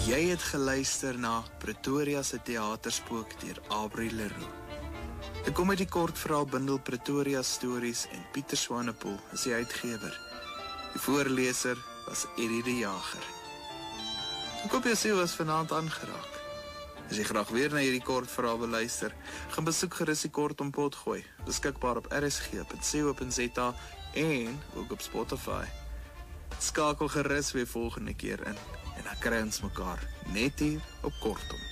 Jy het geluister na Pretoria se Theaterspook deur Aubrey Leroux. Dit kom uit die kortverhaalbundel Pretoria Stories en Pieter Swanepoel is die uitgewer. Die voorleser was Eddie de Jager. Ek hoop jou siel was vanaand aangeraak. As jy graag weer na hierdie kortverhaal wil luister, gaan besoek gerus die Kortom Potgooi, beskikbaar op rsg.co.za en ook op Spotify. Skakel gerus weer volgende keer in en dan kry ons mekaar net hier op Kortom.